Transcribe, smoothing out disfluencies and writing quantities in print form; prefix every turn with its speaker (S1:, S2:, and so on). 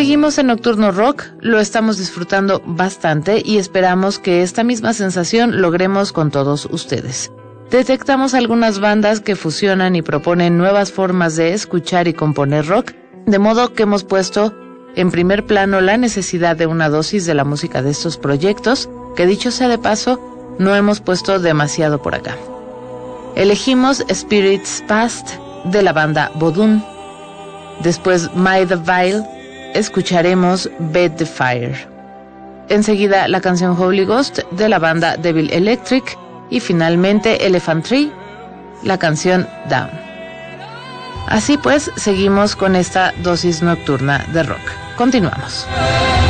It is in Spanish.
S1: Seguimos en Nocturno Rock, lo estamos disfrutando bastante y esperamos que esta misma sensación logremos con todos ustedes. Detectamos algunas bandas que fusionan y proponen nuevas formas de escuchar y componer rock, de modo que hemos puesto en primer plano la necesidad de una dosis de la música de estos proyectos, que dicho sea de paso, no hemos puesto demasiado por acá. Elegimos Spirits Past de la banda Vodun. Después My the Vile, escucharemos Bed the Fire. Enseguida la canción Holy Ghost de la banda Devil Electric y finalmente Elephant Tree, la canción Down. Así pues, seguimos con esta dosis nocturna de rock. Continuamos.